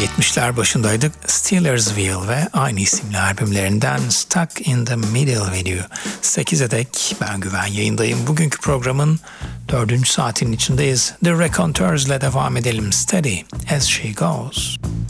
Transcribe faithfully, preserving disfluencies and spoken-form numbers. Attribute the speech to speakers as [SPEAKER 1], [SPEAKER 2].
[SPEAKER 1] yetmişler başındaydık. Steelersville ve aynı isimli albümlerinden Stuck in the Middle veriyor. sekize dek ben Güven yayındayım. Bugünkü programın dördüncü saatinin içindeyiz. The Raconteurs ile devam edelim. Steady as she goes.